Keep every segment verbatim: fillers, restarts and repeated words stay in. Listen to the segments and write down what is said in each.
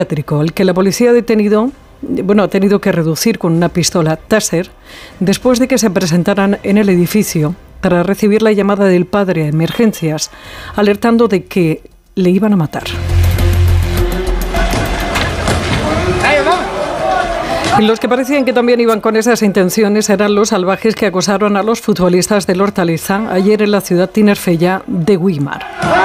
al que la policía ha detenido, bueno, ha tenido que reducir con una pistola Taser después de que se presentaran en el edificio para recibir la llamada del padre a emergencias, alertando de que le iban a matar. Y los que parecían que también iban con esas intenciones eran los salvajes que acosaron a los futbolistas del Hortaleza ayer en la ciudad tinerfeña de Güímar.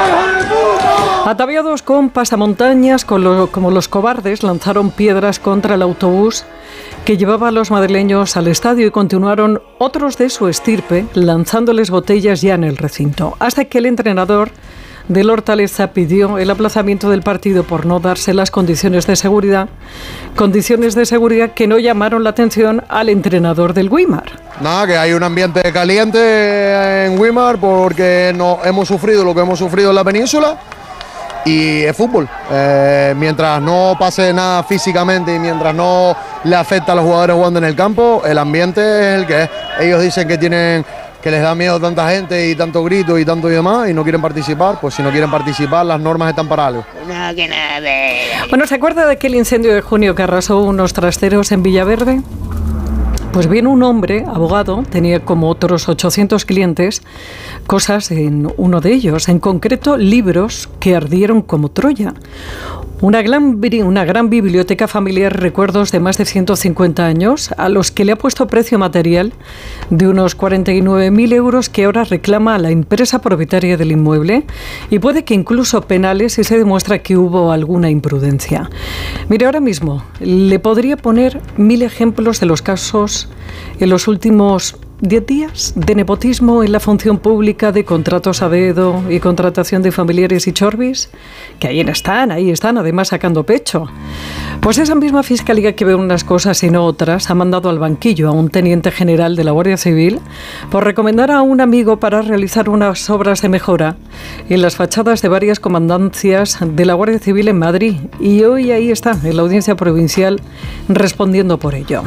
Ataviados con pasamontañas, con lo, como los cobardes, lanzaron piedras contra el autobús que llevaba a los madrileños al estadio y continuaron otros de su estirpe lanzándoles botellas ya en el recinto, hasta que el entrenador del Hortaleza pidió el aplazamiento del partido por no darse las condiciones de seguridad, condiciones de seguridad que no llamaron la atención al entrenador del Güímar. Nada, que hay un ambiente caliente en Güímar porque no, hemos sufrido lo que hemos sufrido en la península y es fútbol. Eh, mientras no pase nada físicamente y mientras no le afecta a los jugadores jugando en el campo, el ambiente es el que es. Ellos dicen que tienen... que les da miedo tanta gente y tanto grito y tanto y demás y no quieren participar, pues si no quieren participar las normas están para algo. No, que nada. Bueno, ¿se acuerda de aquel incendio de junio que arrasó unos trasteros en Villaverde? Pues bien, un hombre, abogado, tenía como otros ochocientos clientes cosas en uno de ellos, en concreto libros que ardieron como Troya. Una gran, una gran biblioteca familiar, recuerdos de más de ciento cincuenta años, a los que le ha puesto precio material de unos cuarenta y nueve mil euros que ahora reclama a la empresa propietaria del inmueble y puede que incluso penales si se demuestra que hubo alguna imprudencia. Mire, ahora mismo le podría poner mil ejemplos de los casos en los últimos diez días de nepotismo en la función pública, de contratos a dedo y contratación de familiares y chorbis, que ahí están, ahí están, además sacando pecho. Pues esa misma fiscalía que ve unas cosas y no otras ha mandado al banquillo a un teniente general de la Guardia Civil por recomendar a un amigo para realizar unas obras de mejora en las fachadas de varias comandancias de la Guardia Civil en Madrid. Y hoy ahí está, en la audiencia provincial, respondiendo por ello.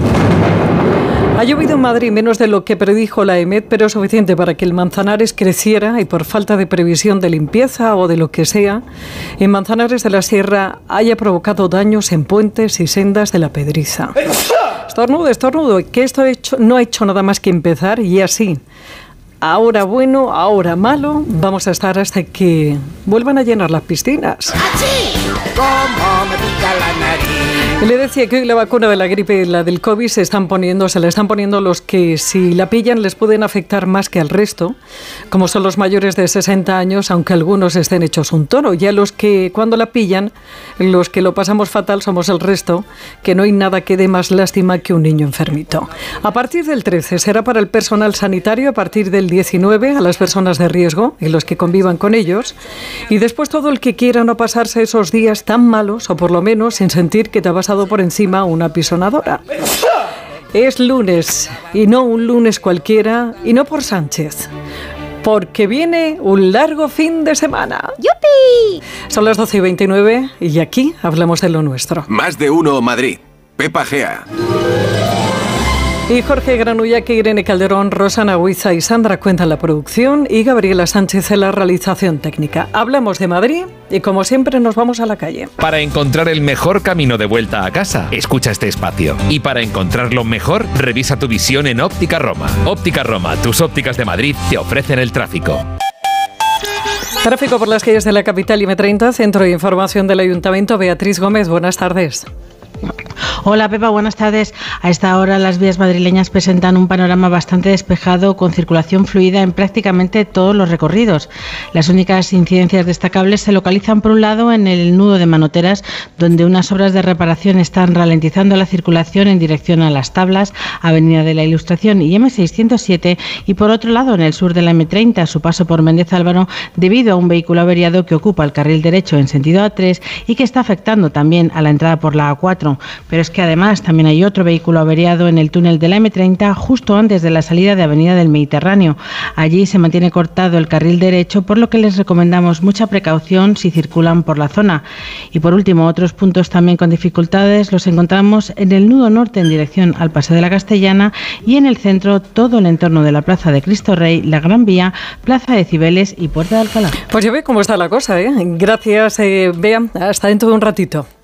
Ha llovido en Madrid menos de lo que predijo la EMET, pero suficiente para que el Manzanares creciera y por falta de previsión de limpieza o de lo que sea, en Manzanares de la Sierra haya provocado daños en puentes y sendas de la Pedriza. Estornudo, estornudo, que esto hecho, no ha hecho nada más que empezar y así. Ahora bueno, ahora malo, vamos a estar hasta que vuelvan a llenar las piscinas. ¡Achí! ¡Cómo me pica la nariz! Le decía que hoy la vacuna de la gripe, la del COVID, se están poniendo, se la están poniendo los que si la pillan les pueden afectar más que al resto, como son los mayores de sesenta años, aunque algunos estén hechos un toro. Ya los que cuando la pillan, los que lo pasamos fatal somos el resto, que no hay nada que dé más lástima que un niño enfermito. A partir del trece será para el personal sanitario, a partir del diecinueve a las personas de riesgo y los que convivan con ellos, y después todo el que quiera no pasarse esos días tan malos, o por lo menos sin sentir que te vas por encima una pisonadora. Es lunes y no un lunes cualquiera y no por Sánchez, porque viene un largo fin de semana. ¡Yupi! Son las doce y veintinueve y aquí hablamos de lo nuestro. Más de uno Madrid. Pepa Gea. Y Jorge Granullac, Irene Calderón, Rosana Huiza y Sandra Cuenta en la producción y Gabriela Sánchez en la realización técnica. Hablamos de Madrid y como siempre nos vamos a la calle. Para encontrar el mejor camino de vuelta a casa, escucha este espacio. Y para encontrarlo mejor, revisa tu visión en Óptica Roma. Óptica Roma, tus ópticas de Madrid te ofrecen el tráfico. Tráfico por las calles de la capital y eme treinta, Centro de Información del Ayuntamiento. Beatriz Gómez, buenas tardes. Hola Pepa, buenas tardes. A esta hora las vías madrileñas presentan un panorama bastante despejado con circulación fluida en prácticamente todos los recorridos. Las únicas incidencias destacables se localizan por un lado en el nudo de Manoteras, donde unas obras de reparación están ralentizando la circulación en dirección a Las Tablas, Avenida de la Ilustración y eme seiscientos siete, y por otro lado en el sur de la eme treinta, a su paso por Méndez Álvaro, debido a un vehículo averiado que ocupa el carril derecho en sentido a tres y que está afectando también a la entrada por la a cuatro. Pero es que además también hay otro vehículo averiado en el túnel de la eme treinta justo antes de la salida de Avenida del Mediterráneo. Allí se mantiene cortado el carril derecho, por lo que les recomendamos mucha precaución si circulan por la zona. Y por último, otros puntos también con dificultades los encontramos en el nudo norte en dirección al Paseo de la Castellana y en el centro todo el entorno de la Plaza de Cristo Rey, la Gran Vía, Plaza de Cibeles y Puerta de Alcalá. Pues ya ve cómo está la cosa, ¿eh? Gracias, eh, Bea. Hasta dentro de un ratito.